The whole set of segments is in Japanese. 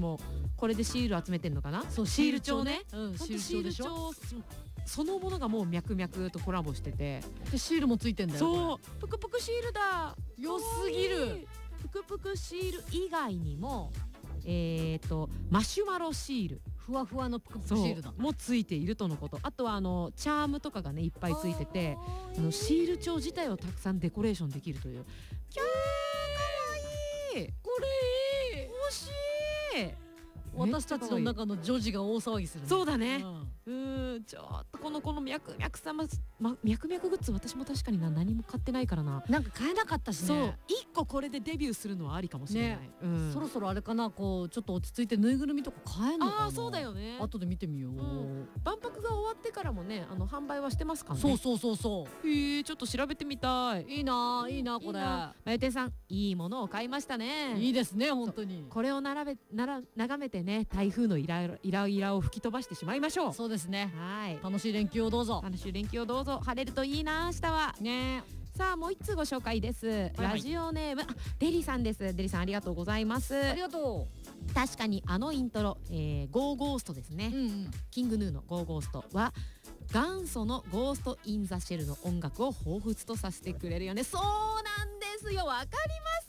もこれでシール集めてんのかな。 そうシール帳ね。 シールシール帳でしょ。 帳そのものがもう脈々とコラボしてて、 でシールもついてんだよ。 そうぷくぷくシールだ。 良すぎる。 ぷくぷくシール以外にもマシュマロシール、 ふわふわのぷくぷくシールだ。 もついているとのこと。あとはチャームとかがねいっぱいついてて、シール帳自体をたくさんデコレーションできるという。キャーかわいい。 これ欲しい。 私たちの中の女児が大騒ぎするね。 そうだね。ちょっとこの脈々さ脈々グッズ、私も確かに何も買ってないからな。 なんか買えなかったしね。 そう一個これでデビューするのはありかもしれない。 そろそろあれかな、こうちょっと落ち着いてぬいぐるみとか買えんのかな。 ああそうだよね。 後で見てみよう。 万博が終わってからもね販売はしてますからね。 そうへえ、ちょっと調べてみたい。 いいなこれ。 まゆてさんいいものを買いましたね。 いいですね本当に。 これを眺めてね、台風のイライラを吹き飛ばしてしまいましょう。 そうですね。 はい、 楽しい連休をどうぞ。 楽しい連休をどうぞ。晴れるといいな明日はね。 さあもう一通ご紹介です。ラジオネームデリさんです。デリさんありがとうございます。 ありがとう。確かにイントロ、ゴーゴーストですね。キングヌーのゴーゴーストは元祖のゴースト・イン・ザ・シェルの音楽を彷彿とさせてくれるよね。そうなんですよ。わかります。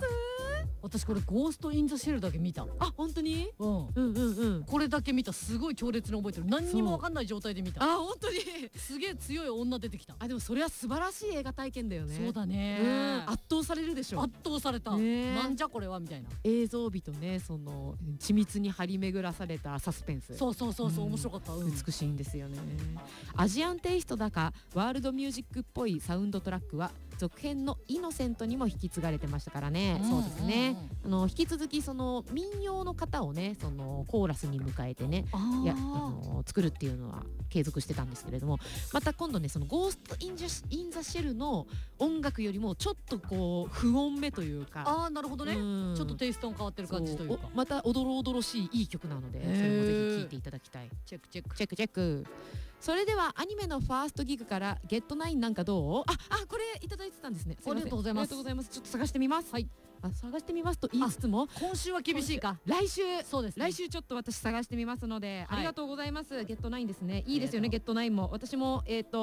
私これゴースト・イン・ザ・シェルだけ見た。 あ、本当に？ これだけ見た。すごい強烈に覚えてる。何にも分かんない状態で見た。 あ、本当にすげえ強い女出てきた。 あ、でもそれは素晴らしい映画体験だよね。 そうだね。 圧倒されるでしょ。 圧倒された。なんじゃこれはみたいな。 映像美とね、その緻密に張り巡らされたサスペンス。 そう面白かった。 美しいんですよね。アジアンテイストだかワールドミュージックっぽいサウンドトラックは続編のイノセントにも引き継がれてましたからね。そうですね。引き続きその民謡の方をね、そのコーラスに迎えてね、作るっていうのは継続してたんですけれども、また今度ね、そのゴーストインザシェルの音楽よりもちょっとこう不音目というか。 なるほどね。ちょっとテイストが変わってる感じというか、 またおどろおどろしいいい曲なので、それもぜひ聴いていただきたい。 チェック。 それではアニメのファーストギグからゲットナインなんかどう？これいただいてたんですね。 ありがとうございます。 ちょっと探してみます。はい。探してみますと言いつつも今週は厳しいか。 来週。 そうですね。 来週ちょっと私探してみますので、ありがとうございます。ゲットナインですね。いいですよね、ゲットナインも。私も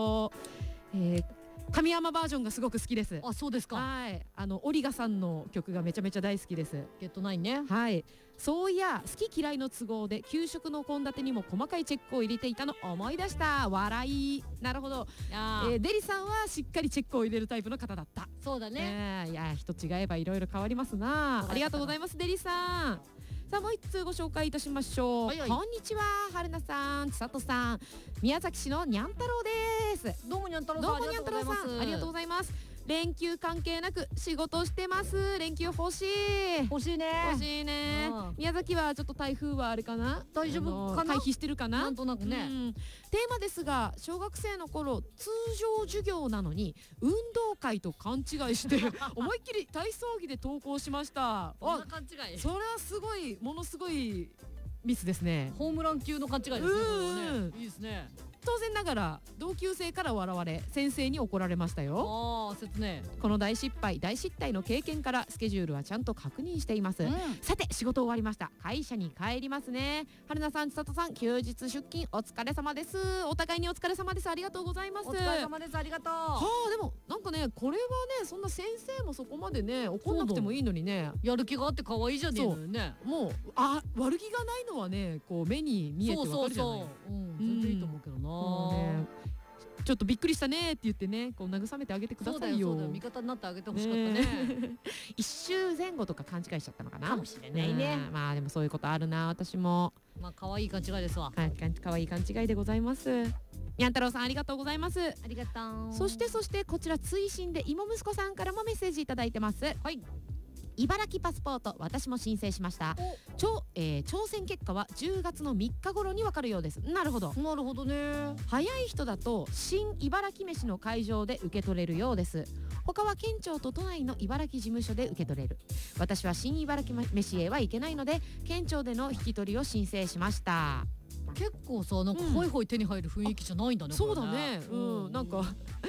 神山バージョンがすごく好きです。 あ、そうですか。 はい、オリガさんの曲がめちゃめちゃ大好きです。 ゲットナインね。 はい。そういや好き嫌いの都合で給食の献立にも細かいチェックを入れていたの思い出した。笑い。なるほど。デリさんはしっかりチェックを入れるタイプの方だった。 そうだね。 いや人違えばいろいろ変わりますな。ありがとうございますデリさん。さあもう一通ご紹介いたしましょう。こんにちは、春菜さん、千里さん、宮崎市のにゃん太郎です。 どうもにゃん太郎さん、ありがとうございます。 ありがとうございます。連休関係なく仕事してます。連休欲しいね。宮崎はちょっと台風はあれかな、 大丈夫かな、 回避してるかな、 なんとなくね。 テーマですが、小学生の頃通常授業なのに運動会と勘違いして思いっきり体操着で登校しました。 そんな勘違い。 それはすごい、ものすごいミスですね。 ホームラン級の勘違いですね。これはね、いいですね。 当然ながら同級生から笑われ先生に怒られましたよ。 説明。 この大失敗大失態の経験からスケジュールはちゃんと確認しています。さて仕事終わりました。会社に帰りますね。春菜さん、千里さん、休日出勤お疲れ様です。お互いにお疲れ様です。ありがとうございます。 お疲れ様です。ありがとう。 でもなんかね、これはね、そんな先生もそこまでね怒んなくてもいいのにね、 やる気があって可愛いじゃねえのよね。 もう悪気がないのはね、こう目に見えてわかるじゃない。 全然いいと思うけどな。 ちょっとびっくりしたねって言ってね、こう慰めてあげてくださいよ。 そうだよ、味方になってあげてほしかったね。 一周前後とか勘違いしちゃったのかな、 かもしれないね。 まあでもそういうことあるな、私も。 まあ可愛い勘違いですわ。 可愛い勘違いでございます。にゃん太郎さん、ありがとうございます。 ありがとう。 そしてこちら追伸で芋息子さんからもメッセージいただいてます。 はい。 茨城パスポート、私も申請しました。挑戦結果は10月の3日頃にわかるようです。なるほどね。早い人だと新茨城飯の会場で受け取れるようです。他は県庁と都内の茨城事務所で受け取れる。私は新茨城飯へは行けないので県庁での引き取りを申請しました。 結構さ、なんかホイホイ手に入る雰囲気じゃないんだね。 そうだね。なんか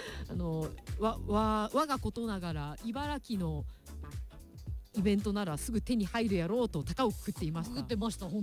我がことながら茨城のイベントならすぐ手に入るやろうと高をくくっていました。